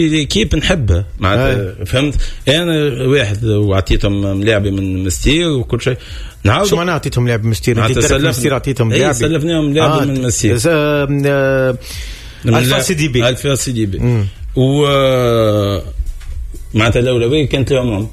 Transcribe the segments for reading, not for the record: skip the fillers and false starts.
كيف نحبها معناتها فهمت. انا واحد وعطيتهم ملاعبي من مستير وكل شيء. نعاود شو معناته عطيتهم لاعب مستير؟ انت درب مستير عطيتهم لاعب؟ سلفناهم لاعب من مستير الفا سي دي بي و معناتها الاولويه كانت لهم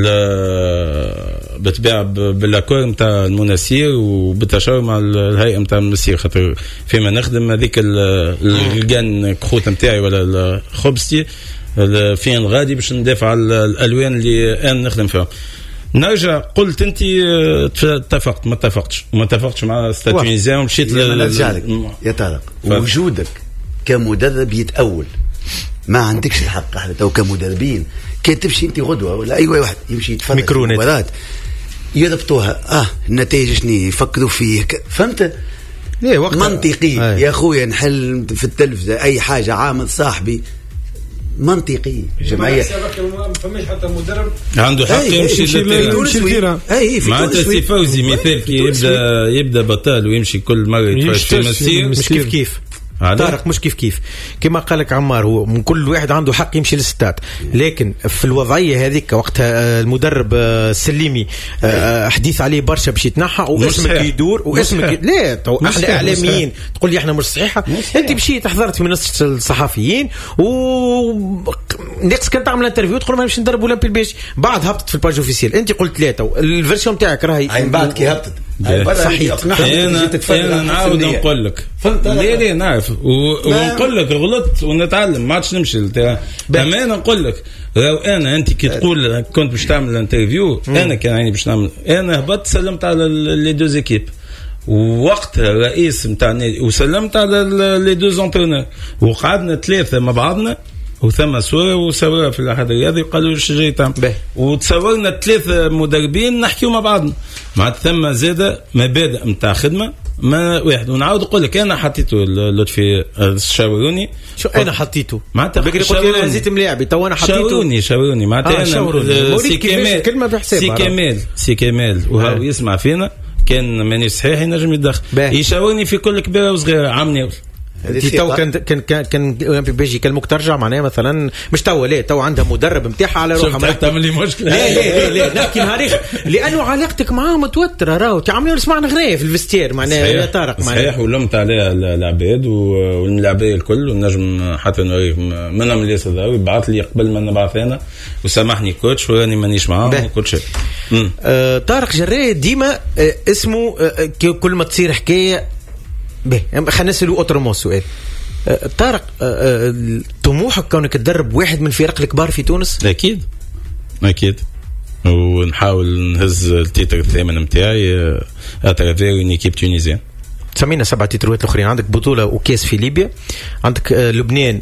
بتباع بالاكور نتاع المناسير وبالتشاور مع الهيئه نتاع المسير، خاطر فيما نخدم هذيك الجان كروت نتاعي ولا الخبزتي فين غادي باش ندافع على الالوان اللي انا نخدم فيها. نرجع قلت انت اتفقت ما اتفقتش مع ستاد تونيزيان ومشيت نرجع لك يا طارق. وجودك كمدرب يتأول، ما عندكش الحق احنا تو كمدربين كي تمشي انت غدوه ولا اي واحد يمشي يتفرج في المباراه يضبطوها النتائج شنو يفكروا فيه فهمت ليه وقت منطقي يا اخويا نحل في التلفزه اي حاجه عامل صاحبي منطقي جمعيه ما فماش حتى مدرب عنده حق يمشي للفيرا معناتها سي فوزي مثال كي يبدا بطال ويمشي كل مره يتفرج في مسير مش كيف طارق مش كيف كما قالك عمار، هو من كل واحد عنده حق يمشي للستاد، لكن في الوضعيه هذيك وقتها المدرب السليمي حديث عليه برشا باش يتنحى واسمك يدور واسمك لا احنا اعلاميين تقول لي احنا مش صحيحه. انت مشيت حضرت في منصه الصحفيين ونقص كان تعمل انترفيو تقول ما نمشي ندرب اولمبي البيش، بعد هبطت في الباج اوفيسيال انت قلت ثلاثه الفيرسيون تاعك راهي بعد كي هبطت صحيح. انا نعاود نقول لك ليه نعرف ونقول لك غلطت ونتعلم ما عادش نمشي اما انا نقول لك لو انت كي تقول كنت باش تعمل انترفيو انا كان عيني باش نعمل، انا هبطت سلمت على لي دوز ايكيب ووقت الرئيس نتاع النادي وسلمت على لي دوز انترينور وقعدنا ثلاثه مع بعضنا وثم صورة وصورة في الأحد الرياضي وقالوا لي شجاي تعمل وتصورنا ثلاثة مدربين نحكيو مع بعضنا مع ثم زادة مبادئ متاع خدمة ما واحد. ونعاود أقول لك أنا حطيته لطفي شاوروني شو أنا حطيته معناتها بقري قلت لي أنا زيت ملاعبي تو أنا حطيته شاوروني معناتها أنا سي كمال وهو يسمع فينا كان ماني صحيح ينجم يدخل يشاورني في كل كبيرة وصغيرة عمني تو كان اولمبي بيجي كلمك ترجع معناها مثلا مش تو عندها مدرب نتاعها على روحها تعمل لي مشكله لا نحكي نهاريخ لانه علاقتك معاه متوتره راهو تعملوا سمعنا غريه في الفيستير معناها يا طارق صحيح ولمت عليها العباد والملاعبيه الكل والنجم حتى نوريه منهم اللي صداوي بعث لي قبل ما نبعث انا وسامحني كوتش وراني مانيش معاه كل شيء. طارق جراي ديما اسمه كل ما تصير حكايه خلينا نسألوا أوترمو سؤال. طارق طموحك كونك تدرب واحد من الفرق الكبار في تونس؟ أكيد ونحاول نهز التيتر الثامن متاعي أترافير إن إيكيب تونيزيان. سمينا 7 تيتروات الأخرين، عندك بطولة وكاس في ليبيا، عندك لبنان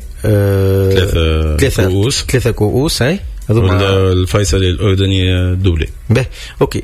3 كؤوس هاي الفيصلي الأردني دولي أوكي.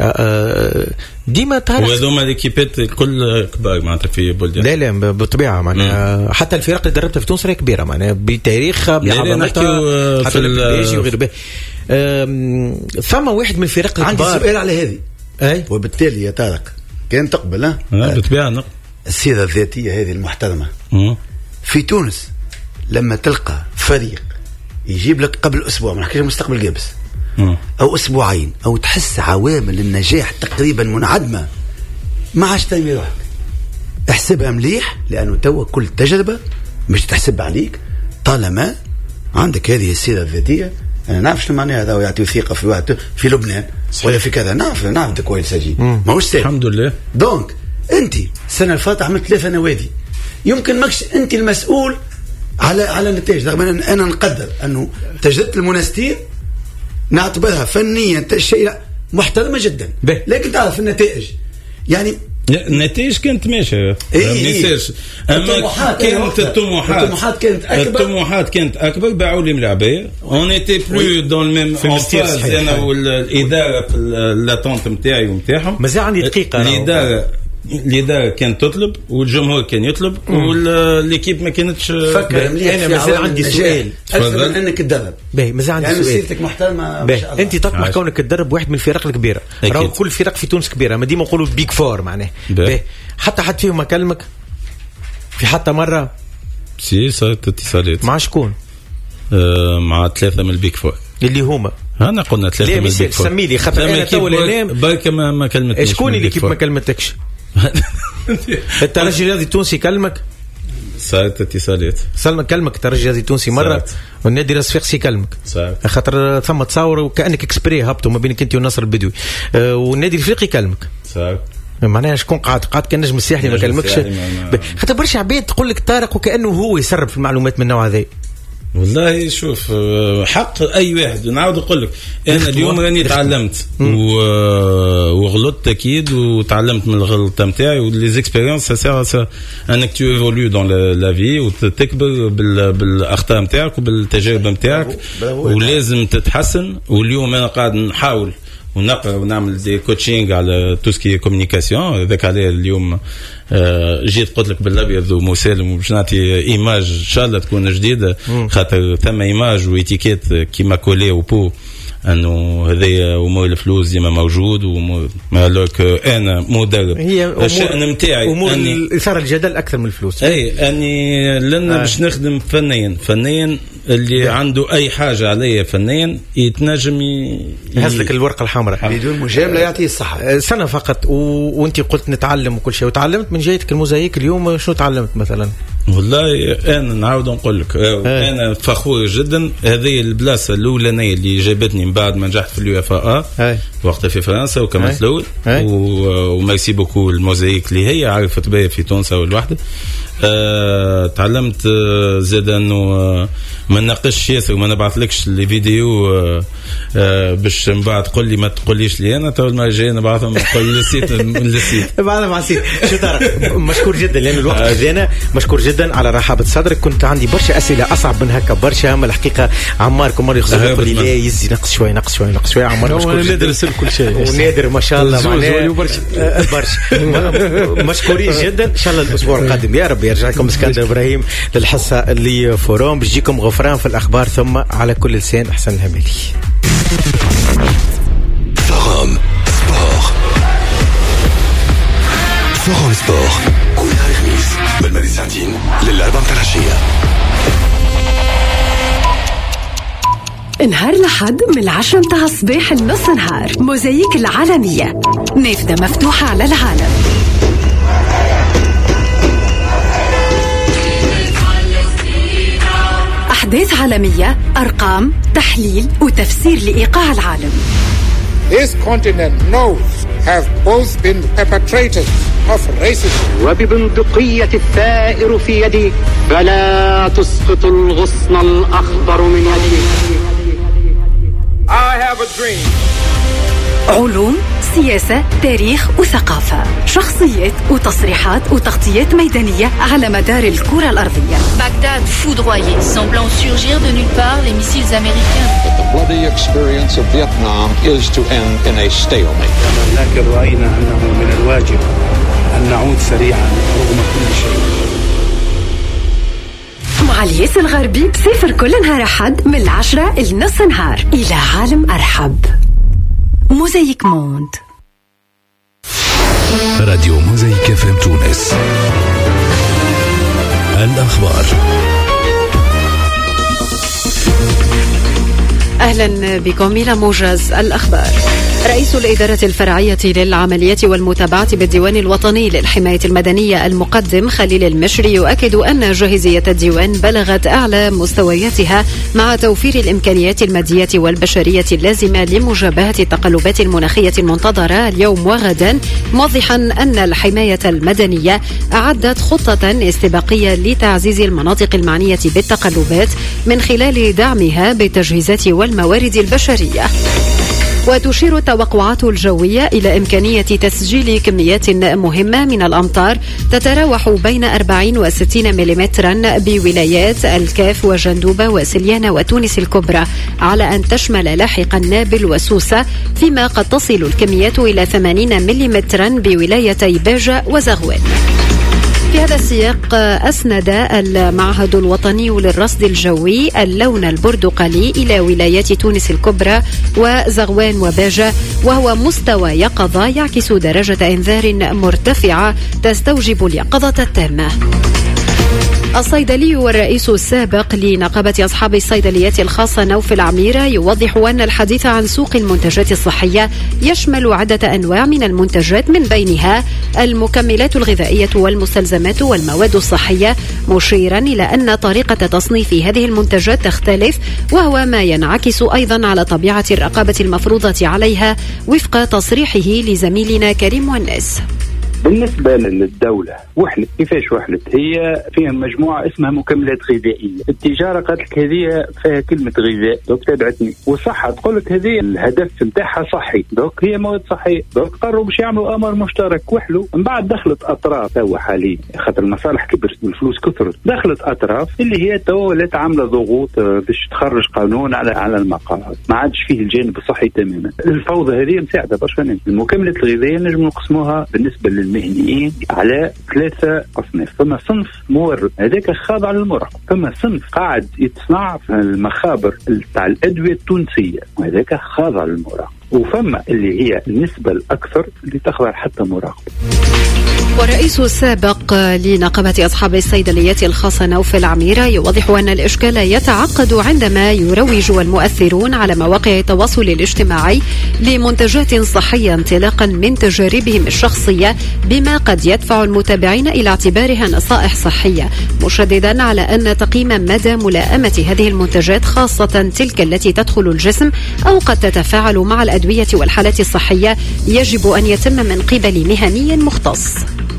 ديما تعرف وهذوما الكيبات كل كبار معناتها في بلدان لا بالطبيعة معناها حتى الفرق اللي دربتها في تونس راهي كبيرة معناها بتاريخها بعظمتها حتى البيجي وغيره. ثم واحد من الفرق عندي سؤال على هذه وبالتالي يا طارق كان تقبل بالطبيعة السيرة الذاتية هذه المحترمة في تونس لما تلقى فريق يجيب لك قبل أسبوع ما نحكيش مستقبل جابس أو أسبوعين أو تحس عوامل النجاح تقريبا منعدمة ما عادش تنمي روحك احسبها مليح لأنه توا كل تجربة مش تحسب عليك طالما عندك هذه السيرة الذاتية. أنا نعرف شنو معناها هذا ويعطي ثقة في واحد في لبنان ولا في كذا نعرف ده كويس أجي ما هوش سهل الحمد لله. دونك أنت السنة الفاتحة عملت 3 نوادي يمكن ماكش أنت المسؤول على النتائج رغم أن أنا نقدر أنه تجربة المنستير نعتبرها فنيا شيء محترمة جدا لكن تعرف النتائج يعني النتائج كانت ماشية الطموحات كانت أكبر باعوا لي ملاعبية on était plus dans le même en phase أنا والإدارة في اللاتونت متاعي ومتاعهم. مازال عندي دقيقة الإدارة كانت تطلب والجمهور كان يطلب والليكيب ما كانتش فكر. أنا مازال عندي سؤال أكثر من أنك تدرب مازال عندي سؤال سيرتك محترمة أنت تطمح كونك تدرب واحد من الفرق الكبيرة راهو كل فرق في تونس كبيرة ما ديما نقولوا بيك فور معناه حتى حد فيهم أكلمك في حتى مرة صارت اتصالات مع شكون مع 3 من البيك فور اللي هما انا قلنا 3 من البيك فور. سمي لي خاطر انا تو الان برك ما كلمتنيش. شكون اللي كيف ما كلمتكش؟ الترجي الرياضي التونسي كلمك؟ صارت اتصالات. سلمى كلمك الترجي الرياضي التونسي مره والنادي الصفاقسي كلمك خاطر ثم تصاور وكانك اكسبري هبطوا ما بينك انت والنصر البدوي والنادي الافريقي كلمك معناها شكون قاعد كان نجم الساحلي ما كلمكش خاطر برشا عباد تقول لك طارق وكانه هو يسرب في المعلومات من النوع هذا. والله شوف حق اي واحد نعاود نقول لك انا اليوم راني تعلمت وغلطت اكيد وتعلمت من الغلطه نتاعي ولي زيكسبيريونس سا انك تو ايفولو دون لا في وتكبر بالاخطاء نتاعك وبالتجارب نتاعك ولازم تتحسن. واليوم انا قاعد نحاول ونقرا ونعمل دي كوتشينغ على توسكي كومونيكاسيون. ذاك عليه اليوم جيت قلت لك بالابيض ومسالم باش نعطي ايماج ان شاء الله تكون جديده خاطر ثم ايماج واتيكيت كيما كولي وبو انه هذايا امور الفلوس ديما موجود ومالك انا مدرب الشأن نتاعي امور اثار الجدل اكثر من الفلوس. اي اني لنا باش نخدم فنيا اللي عنده اي حاجه عليا فنيا يتنجم يهزلك الورقه الحمراء بدون مجامله يعطيه الصحه سنه فقط وانت قلت نتعلم وكل شيء وتعلمت من جهتك الموزايك اليوم شنو تعلمت مثلا؟ والله انا نعاود نقول لك انا فخور جدا. هذه البلاصه الاولانيه اللي جابتني من بعد ما نجحت في اليو اف ا وقتها في فرنسا وكملت الاول وميرسي بوكو الموزايك اللي هي عرفت بها في تونس والوحده. تعلمت زاد انه ما نناقش ياسر وما نبعثلكش لي فيديو باش من بعد تقول لي ما تقوليش لي انا تو المره الجايه نبعثهم نقول للسيت بعد مع السيت. شو طارق مشكور جدا لان الوقت جانا. مشكور جدا على رحابه صدرك. كنت عندي برشا اسئله اصعب من هكا برشا اما الحقيقه عمار كل مره يخزر يقول لي لا يزي نقص شوي عمار مشكور نادر كل شيء ونادر ما شاء الله معناه برشا مشكورين جدا. ان شاء الله الاسبوع القادم يا رب يرجع لكم اسكندر ابراهيم للحصه اللي فوروم باش يجيكم غفران في الاخبار ثم على كل لسان احسن الهملي. فوروم سبور كل نهار خميس من مدينة ساعتين للأربعة متاع العشية. نهار الأحد من 10 متاع الصباح لنص نهار موزايك العالمية نافذة مفتوحة على العالم. أحداث عالمية أرقام تحليل وتفسير لإيقاع العالم. This continent knows have both been perpetrators of racism. وببندقية الثائر في يدي فلا تسقط الغصن الأخضر من يدي. I have a dream. علوم سياسة تاريخ وثقافة شخصيات وتصريحات وتغطيات ميدانية على مدار الكرة الأرضية. Bagdad foudroyé, semblant surgir de nulle part les missiles américains. The bloody experience of Vietnam is to end in a stalemate. لكن رأينا أنه من الواجب أن نعود سريعا رغم كل شيء. مع الياس الغربي بسافر كل نهار أحد من 10 لنص نهار إلى عالم أرحب. موزايك موند. راديو موزايك اف ام تونس. الأخبار. أهلا بكم إلى موجز الأخبار. رئيس الإدارة الفرعية للعمليات والمتابعة بالديوان الوطني للحماية المدنية المقدم خليل المشري يؤكد أن جاهزية الديوان بلغت أعلى مستوياتها مع توفير الإمكانيات المادية والبشرية اللازمة لمجابهة التقلبات المناخية المنتظرة اليوم وغدا، موضحا أن الحماية المدنية أعدت خطة استباقية لتعزيز المناطق المعنية بالتقلبات من خلال دعمها بالتجهيزات والموارد البشرية. وتشير التوقعات الجوية إلى إمكانية تسجيل كميات مهمة من الأمطار تتراوح بين 40 و 60 ملم بولايات الكاف وجندوبة وسليانة وتونس الكبرى، على أن تشمل لاحقا نابل وسوسة، فيما قد تصل الكميات إلى 80 ملم بولايتي باجة وزغوان. في هذا السياق أسند المعهد الوطني للرصد الجوي اللون البرتقالي إلى ولايات تونس الكبرى وزغوان وباجة، وهو مستوى يقظة يعكس درجة إنذار مرتفعة تستوجب اليقظة التامة. الصيدلي والرئيس السابق لنقابة أصحاب الصيدليات الخاصة نوف العميرة يوضح أن الحديث عن سوق المنتجات الصحية يشمل عدة أنواع من المنتجات، من بينها المكملات الغذائية والمستلزمات والمواد الصحية، مشيرا إلى أن طريقة تصنيف هذه المنتجات تختلف، وهو ما ينعكس أيضا على طبيعة الرقابة المفروضة عليها وفق تصريحه لزميلنا كريم مونس. بالنسبة للدولة وحلت، كيفاش وحلت؟ هي فيها مجموعة اسمها مكملات غذائية. التجارة قالت لك هذه فيها كلمة غذاء، دوك تابعتني. والصحة تقول لك هذه الهدف نتاعها صحي، دوك هي مواد صحية. دوك قرروا باش يعملوا أمر مشترك، وحلوا. من بعد دخلت أطراف توا حاليا، خاطر المصالح كبرت والفلوس كثرت، دخلت أطراف اللي هي توا ولات عاملة ضغوط باش تخرج قانون على المقاهي. ما عادش فيه الجانب الصحي تماما. الفوضى هذه مساعدة برشا. المكملات الغذائية نجم نقسموها بالنسبة المهنيين على 3 أصناف. ثم صنف مورد، هذاك خاضع للمراقبة. ثم صنف قاعد يتصنع في المخابر تاع الأدوية التونسية، وهذاك خاضع للمراقبة. وفما اللي هي النسبة الأكثر اللي تخضع حتى مراقبة. والرئيس السابق لنقابة أصحاب الصيدليات الخاصة نوف العميرة يوضح أن الإشكال يتعقد عندما يروج المؤثرون على مواقع التواصل الاجتماعي لمنتجات صحية انطلاقا من تجاربهم الشخصية، بما قد يدفع المتابعين إلى اعتبارها نصائح صحية، مشددا على أن تقييم مدى ملائمة هذه المنتجات، خاصة تلك التي تدخل الجسم أو قد تتفاعل مع الأدوية والحالات الصحية، يجب أن يتم من قبل مهني مختص.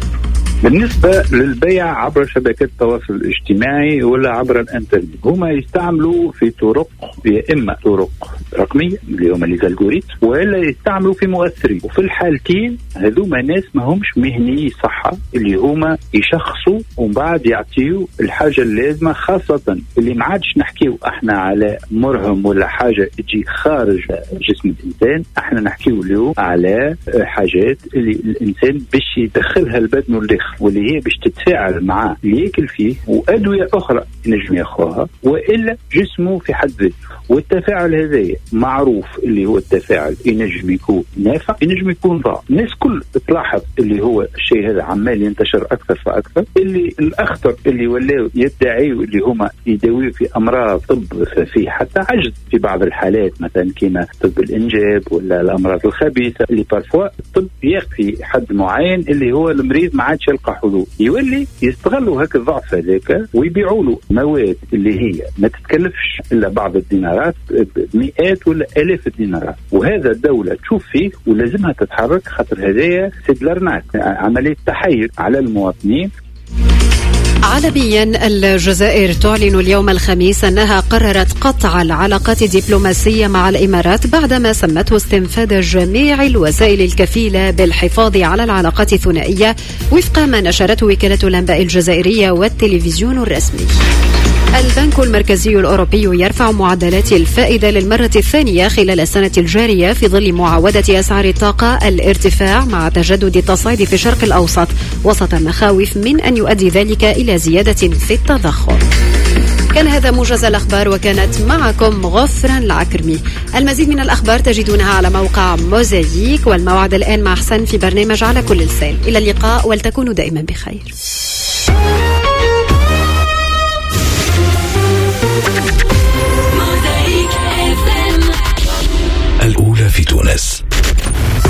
بالنسبة للبيع عبر شبكات التواصل الاجتماعي ولا عبر الانترنت، هما يستعملوا في طرق، يا إما طرق رقمية اللي هما الالغوريثم، ولا يستعملوا في مؤثرين. وفي الحالتين هذوما ناس ما همش مهنيي صحة، اللي هما يشخصوا ومن بعد يعطيوا الحاجة اللازمة، خاصة اللي ما عادش نحكيو احنا على مرهم ولا حاجة تجي خارج جسم الإنسان، احنا نحكيو اليوم على حاجات اللي الإنسان باش يدخلها البدن والداخل، واللي هي باش تتفاعل معاه ياكل فيه، وأدوية أخرى ينجم ياخذها، وإلا جسمه في حد ذاته. والتفاعل هذا معروف اللي هو التفاعل ينجم يكون نافع، ينجم يكون ضار. الناس كل تلاحظ اللي هو الشيء هذا عمال ينتشر أكثر فأكثر. اللي الأخطر اللي ولاو يدعيوا اللي هما يداويوا في أمراض طب، في حتى عجز في بعض الحالات، مثلا كما طب الإنجاب ولا الأمراض الخبيثة، اللي بارفوا الطب يكفي حد معين اللي هو المريض ما عادش يلقى حلول، يولي يستغلوا هكا الضعف هذاك ويبيعوا له مواد اللي هي ما تتكلفش إلا بعض الدينارات، مئات ولا آلاف الدينارات. وهذا الدولة تشوف فيه ولازمها تتحرك، خاطر هذايا سيد لارناك، عملية تحير على المواطنين. عالميا، الجزائر تعلن اليوم الخميس أنها قررت قطع العلاقات الدبلوماسية مع الإمارات بعدما سمته استنفاذ جميع الوسائل الكفيلة بالحفاظ على العلاقات الثنائية، وفق ما نشرته وكالة الأنباء الجزائرية والتلفزيون الرسمي. البنك المركزي الأوروبي يرفع معدلات الفائدة للمرة الثانية خلال السنة الجارية في ظل معاودة أسعار الطاقة الارتفاع مع تجدد التصعيد في الشرق الأوسط، وسط مخاوف من أن يؤدي ذلك إلى زيادة في التضخم. كان هذا موجز الأخبار، وكانت معكم غفران العكرمي. المزيد من الأخبار تجدونها على موقع موزايك، والموعد الآن مع حسن في برنامج على كل لسان. إلى اللقاء، ولتكونوا دائما بخير. الأولى في تونس.